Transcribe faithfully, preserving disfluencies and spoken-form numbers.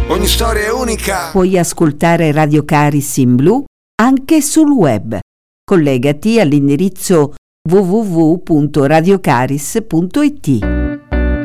ogni storia è unica. Puoi ascoltare Radio Caris in blu anche sul web. Collegati all'indirizzo w w w punto radiocaris punto i t.